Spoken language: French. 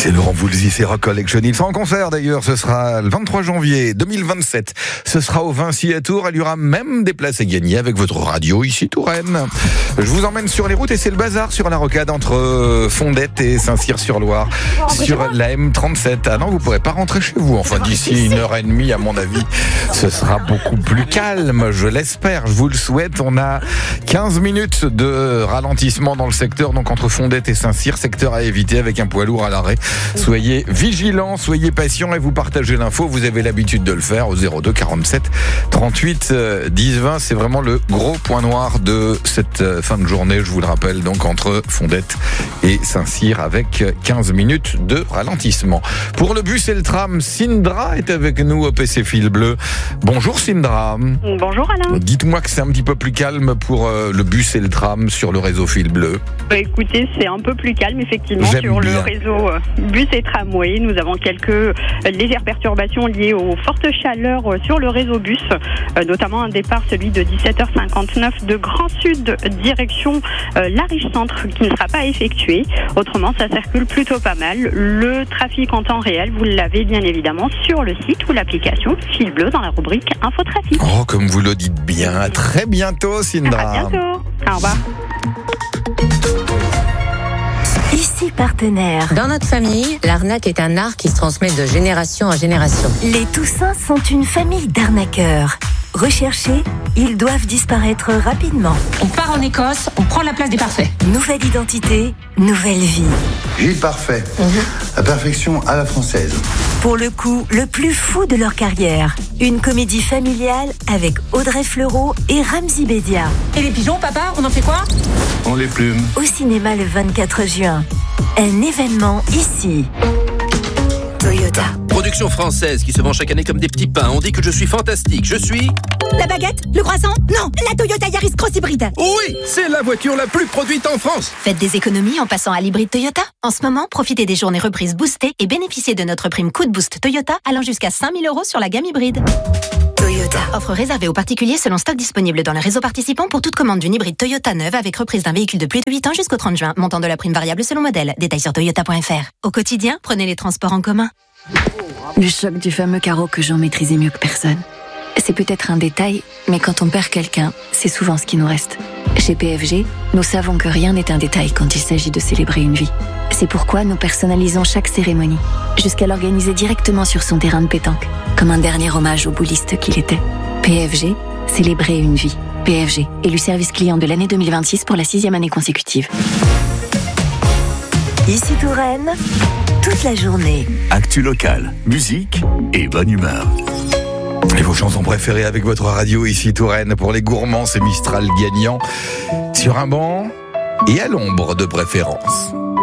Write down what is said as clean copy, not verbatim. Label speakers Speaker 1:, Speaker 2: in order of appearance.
Speaker 1: C'est Laurent Voulzy, c'est Rock Collection. Il sera en concert d'ailleurs, ce sera le 23 janvier 2027. Ce sera au Vinci à Tours. Il y aura même des places à gagner avec votre radio ici Touraine. Je vous emmène sur les routes et c'est le bazar sur la rocade entre Fondette et Saint-Cyr-sur-Loire. Sur la M37. Ah non, vous pourrez pas rentrer chez vous. Enfin, d'ici 1h30, à mon avis, ce sera beaucoup plus calme. Je l'espère, je vous le souhaite. On a 15 minutes de ralentissement dans le secteur, donc entre Fondette et Saint-Cyr, secteur à éviter avec un poids lourd à l'arrêt. Soyez vigilants, soyez patients et vous partagez l'info. Vous avez l'habitude de le faire au 02 47 38 10 20. C'est vraiment le gros point noir de cette fin de journée. Je vous le rappelle, donc entre Fondette et Saint-Cyr avec 15 minutes de ralentissement. Pour le bus et le tram, Sindra est avec nous au PC Fil Bleu. Bonjour Sindra.
Speaker 2: Bonjour Alain.
Speaker 1: Dites-moi que c'est un petit peu plus calme pour le bus et le tram sur le réseau Fil Bleu.
Speaker 2: Écoutez, c'est un peu plus calme effectivement.
Speaker 1: J'aime
Speaker 2: sur
Speaker 1: bien.
Speaker 2: Le réseau bus et tramway. Nous avons quelques légères perturbations liées aux fortes chaleurs sur le réseau bus, notamment un départ, celui de 17h59 de Grand Sud direction Lariche Centre qui ne sera pas effectué. Autrement, ça circule plutôt pas mal. Le trafic en temps réel, vous l'avez bien évidemment sur le site ou l'application Fil Bleu dans la rubrique Infotrafic.
Speaker 1: Oh, comme vous le dites bien. À très bientôt Sindra.
Speaker 2: À bientôt. Au revoir.
Speaker 3: Ici Partenaire.
Speaker 4: Dans notre famille, l'arnaque est un art qui se transmet de génération en génération.
Speaker 3: Les Toussins sont une famille d'arnaqueurs. Recherchés, ils doivent disparaître rapidement.
Speaker 5: On part en Écosse, on prend la place des parfaits.
Speaker 3: Nouvelle identité, nouvelle vie.
Speaker 6: Gilles Parfait, la perfection à la française.
Speaker 3: Pour le coup, le plus fou de leur carrière. Une comédie familiale avec Audrey Fleurot et Ramzy Bedia.
Speaker 5: Et les pigeons, papa, on en fait quoi?
Speaker 6: On les plume.
Speaker 3: Au cinéma le 24 juin. Un événement ici. Toyota.
Speaker 7: Production française qui se vend chaque année comme des petits pains. On dit que je suis fantastique. Je suis...
Speaker 8: La baguette? Le croissant? Non, la Toyota Yaris Cross Hybride.
Speaker 7: Oui, c'est la voiture la plus produite en France.
Speaker 8: Faites des économies en passant à l'hybride Toyota. En ce moment, profitez des journées reprises boostées et bénéficiez de notre prime coup de boost Toyota allant jusqu'à 5 000 € sur la gamme hybride.
Speaker 3: Toyota.
Speaker 8: Offre réservée aux particuliers selon stock disponible dans le réseau participant pour toute commande d'une hybride Toyota neuve avec reprise d'un véhicule de plus de 8 ans jusqu'au 30 juin. Montant de la prime variable selon modèle. Détails sur toyota.fr. Au quotidien, prenez les transports en commun.
Speaker 9: Le choc du fameux carreau que Jean maîtrisait mieux que personne. C'est peut-être un détail, mais quand on perd quelqu'un, c'est souvent ce qui nous reste. Chez PFG, nous savons que rien n'est un détail quand il s'agit de célébrer une vie. C'est pourquoi nous personnalisons chaque cérémonie, jusqu'à l'organiser directement sur son terrain de pétanque, comme un dernier hommage au bouliste qu'il était. PFG, célébrer une vie. PFG, élu service client de l'année 2026 pour la 6e année consécutive.
Speaker 3: Ici Touraine, toute la journée.
Speaker 10: Actu locale, musique et bonne humeur.
Speaker 1: Et vos chansons préférées avec votre radio ici Touraine. Pour les gourmands, c'est Mistral gagnant. Sur un banc et à l'ombre de préférence.